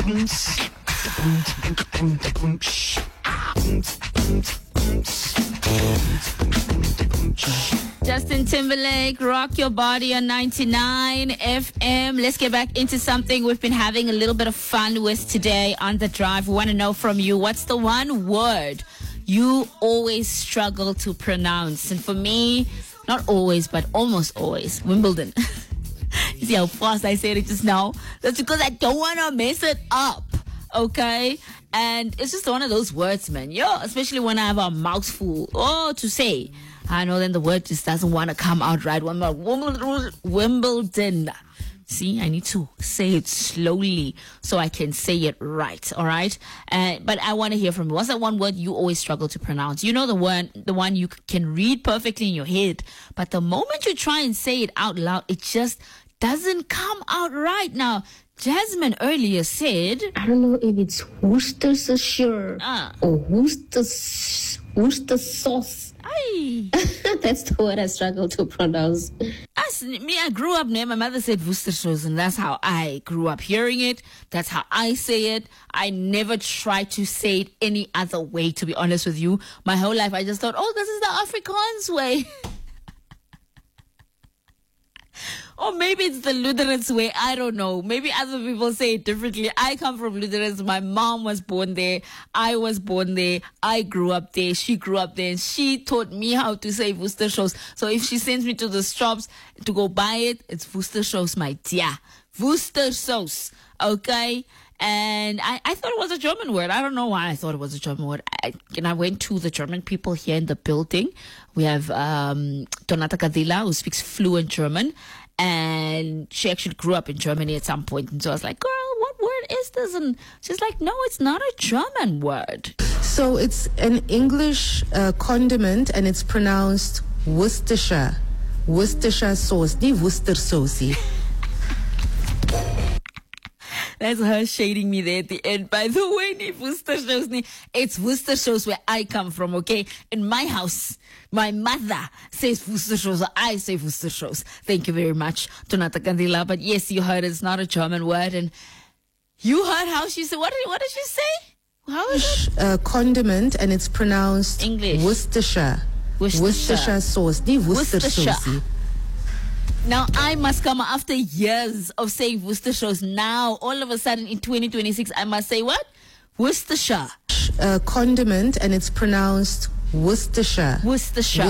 Justin Timberlake, Rock Your Body on 99 FM. Let's get back into something we've been having a little bit of fun with today on The Drive. We want to know from you, what's the one word you always struggle to pronounce? And for me, not always, but almost always, Wimbledon. You see how fast I said it just now? That's because I don't want to mess it up, okay? And it's just one of those words, man. Yeah, especially when I have a mouthful to say. I know then the word just doesn't want to come out right. Wimbledon. See, I need to say it slowly so I can say it right, all right? But I want to hear from you. What's that one word you always struggle to pronounce? You know the one you can read perfectly in your head, but the moment you try and say it out loud, it just doesn't come out right. Now, Jasmine earlier said, I don't know if it's Worcestershire or Worcester sauce. Aye. That's the word I struggle to pronounce. I grew up there. My mother said Worcestershire, and that's how I grew up hearing it. That's how I say it. I never tried to say it any other way, to be honest with you. My whole life, I just thought, this is the Afrikaans way. Or maybe it's the Lutherans way. I don't know. Maybe other people say it differently. I come from Lutherans. My mom was born there. I was born there. I grew up there. She grew up there. And she taught me how to say Worcestershire. So if she sends me to the shops to go buy it, it's Worcestershire, my dear. Worcestershire. Okay? And I thought it was a German word. I don't know why I thought it was a German word. I went to the German people here in the building. We have Donata Kadila, who speaks fluent German. And she actually grew up in Germany at some point. And so I was like, girl, what word is this? And she's like, no, it's not a German word. So it's an English condiment, and it's pronounced Worcestershire. Worcestershire sauce. The Worcester sauce. That's her shading me there at the end. By the way, it's Worcestershire where I come from, okay? In my house, my mother says Worcestershire, so I say Worcestershire. Thank you very much, Donata Kandila. But yes, you heard it's not a German word. And you heard how she said, what did she say? How is it? Condiment, and it's pronounced English. Worcestershire. Worcestershire sauce. The Worcester sauce. Now, I must come after years of saying Worcestershire. Now, all of a sudden, in 2026, I must say what? Worcestershire. Condiment, and it's pronounced Worcestershire. Worcestershire.